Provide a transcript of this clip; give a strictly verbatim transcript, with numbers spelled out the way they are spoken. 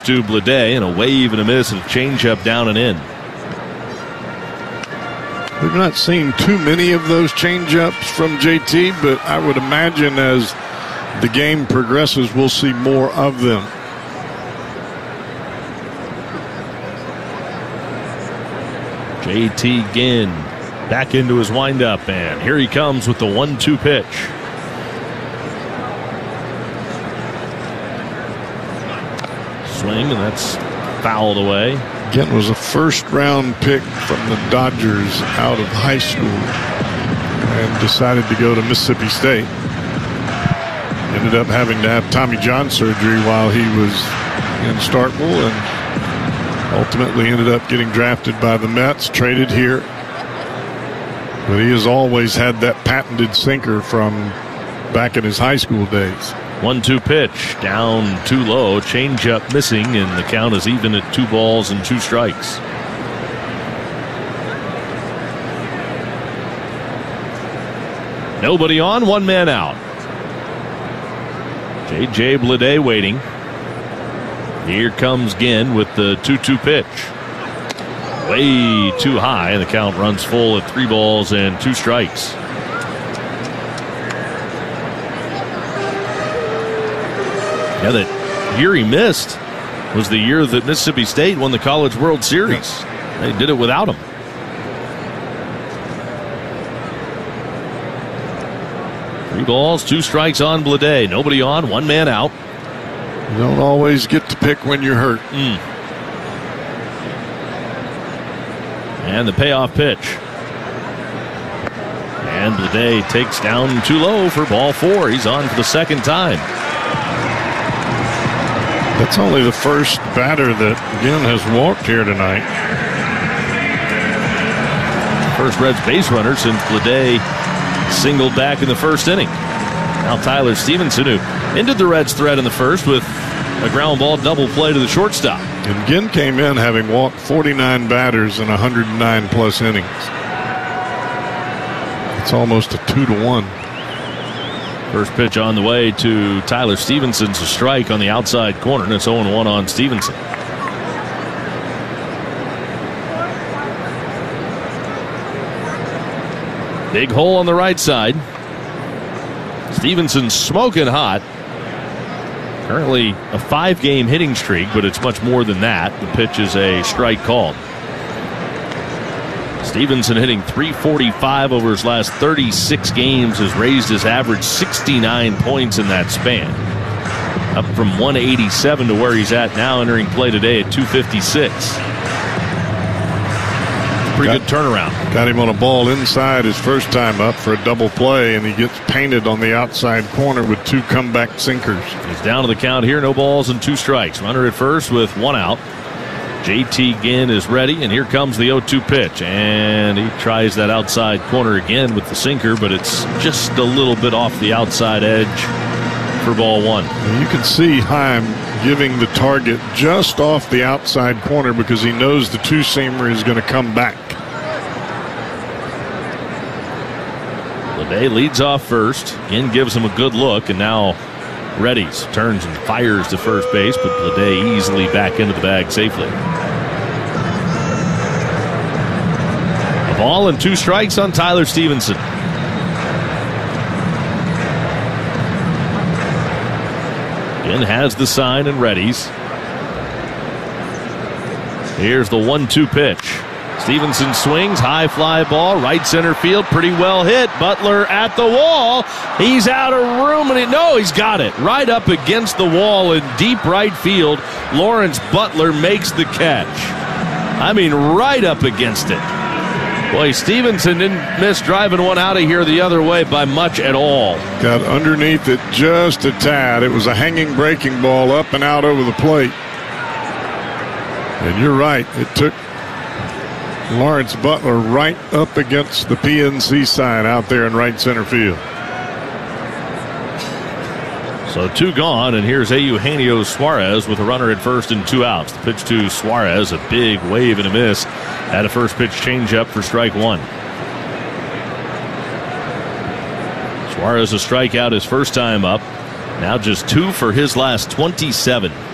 to Bleday, and a wave and a miss and a changeup down and in. We've not seen too many of those changeups from J T, but I would imagine as the game progresses, we'll see more of them. J T Ginn back into his windup, and here he comes with the one two pitch. Swing, and that's fouled away. Ginn was a first-round pick from the Dodgers out of high school and decided to go to Mississippi State. Ended up having to have Tommy John surgery while he was in Starkville, and ultimately ended up getting drafted by the Mets, traded here. But he has always had that patented sinker from back in his high school days. one two pitch, down too low, changeup missing, and the count is even at two balls and two strikes. Nobody on, one man out. J J Bleday waiting. Here comes Ginn with the two two pitch. Way too high, and the count runs full at three balls and two strikes. Yeah, that year he missed was the year that Mississippi State won the College World Series. They did it without him. Three balls, two strikes on Bleday. Nobody on, one man out. You don't always get to pick when you're hurt. Mm. And the payoff pitch. And Bleday takes down too low for ball four. He's on for the second time. That's only the first batter that Ginn has walked here tonight. First Reds base runner since Bleday singled back in the first inning. Now Tyler Stevenson, who ended the Reds' threat in the first with a ground ball double play to the shortstop. And Ginn came in having walked forty-nine batters in one hundred nine plus innings. It's almost a two to one. First pitch on the way to Tyler Stevenson's a strike on the outside corner, and it's oh one on Stevenson. Big hole on the right side. Stevenson's smoking hot. Currently a five-game hitting streak, but it's much more than that. The pitch is a strike called. Stevenson hitting three forty-five over his last thirty-six games, has raised his average sixty-nine points in that span. Up from one eighty-seven to where he's at now, entering play today at two fifty-six. Pretty got, good turnaround. Got him on a ball inside his first time up for a double play, and he gets painted on the outside corner with two comeback sinkers. He's down to the count here, no balls and two strikes. Runner at first with one out. J T Ginn is ready, and here comes the oh two pitch. And he tries that outside corner again with the sinker, but it's just a little bit off the outside edge for ball one. And you can see Heim giving the target just off the outside corner because he knows the two-seamer is going to come back. Bleday leads off first. Ginn gives him a good look, and now Reddies turns and fires to first base, but Bleday easily back into the bag safely. A ball and two strikes on Tyler Stevenson. Ginn has the sign and Reddies. Here's the one two pitch. Stevenson swings, high fly ball, right center field, pretty well hit. Butler at the wall. He's out of room, and he, no, he's got it. Right up against the wall in deep right field. Lawrence Butler makes the catch. I mean, right up against it. Boy, Stevenson didn't miss driving one out of here the other way by much at all. Got underneath it just a tad. It was a hanging breaking ball up and out over the plate. And you're right, it took Lawrence Butler right up against the P N C sign out there in right center field. So two gone, and here's Eugenio Suarez with a runner at first and two outs. The pitch to Suarez, a big wave and a miss. Had a first pitch changeup for strike one. Suarez a strikeout his first time up. Now just two for his last twenty-seven.